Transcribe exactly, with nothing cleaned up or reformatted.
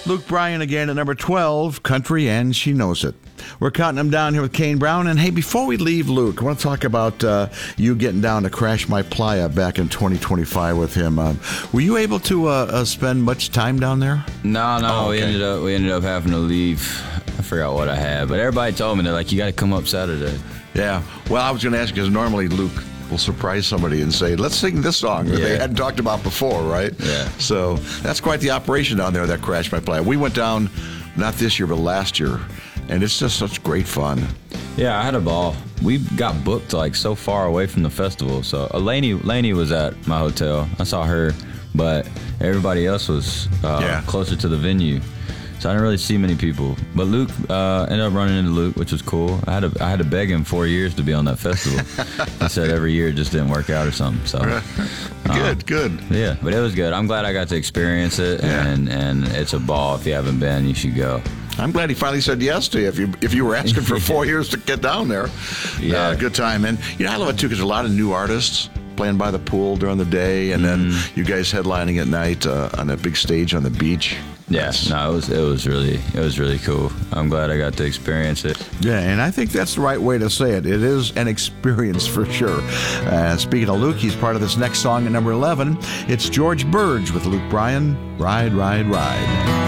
Luke Bryan again at number twelve, Country and She Knows It. We're counting them down here with Kane Brown. And hey, before we leave Luke, I want to talk about uh, you getting down to Crash My Playa back in twenty twenty-five with him. Uh, were you able to uh, uh, spend much time down there? No, no, Oh, we okay. ended up we ended up having to leave. I forgot what I had, but everybody told me, they're like, you got to come up Saturday. Yeah. Well, I was going to ask you because normally Luke will surprise somebody and say, let's sing this song that they Yeah. hadn't talked about before, right? Yeah. So that's quite the operation down there, that Crash My Playa. We went down, not this year, but last year, and it's just such great fun. Yeah, I had a ball. We got booked like so far away from the festival. So uh, Lainey, Lainey was at my hotel. I saw her, but everybody else was uh, Yeah. closer to the venue. So I didn't really see many people. But Luke, uh, ended up running into Luke, which was cool. I had to, I had to beg him four years to be on that festival. He said every year it just didn't work out or something. So Good, uh, good. yeah, but it was good. I'm glad I got to experience it, Yeah. and, and it's a ball. If you haven't been, you should go. I'm glad he finally said yes to you. If you if you were asking for four years to get down there, Yeah. uh, good time. And you know, I love it too because a lot of new artists playing by the pool during the day, and then you guys headlining at night uh, on a big stage on the beach. Yeah, That's- no, it was it was really it was really cool. I'm glad I got to experience it. Yeah, and I think that's the right way to say it. It is an experience for sure. Uh, speaking of Luke, he's part of this next song at number eleven. It's George Burge with Luke Bryan, Ride, Ride, Ride.